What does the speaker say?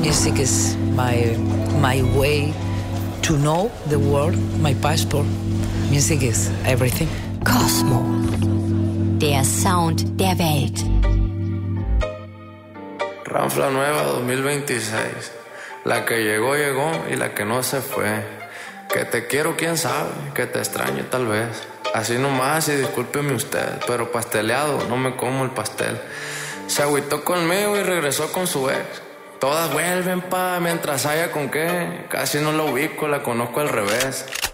Music is my way to know the world, my passport. Music is everything. Cosmo, der Sound der Welt. Ranfla Nueva 2026. La que llegó, llegó y la que no se fue. Que te quiero, quién sabe, que te extraño tal vez. Así nomás y discúlpeme usted, pero pasteleado, no me como el pastel. Se agüitó conmigo y regresó con su ex. Todas vuelven mientras haya con qué. Casi no la ubico, la conozco al revés.